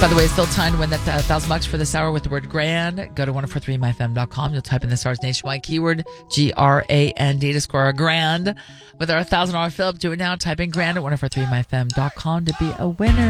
By the way, it's still time to win that $1,000 for this hour with the word grand. Go to 1043myfm.com. You'll type in the STARS nationwide keyword GRAND to score a grand with our $1,000 Philip. Do it now. Type in grand at 1043myfm.com to be a winner.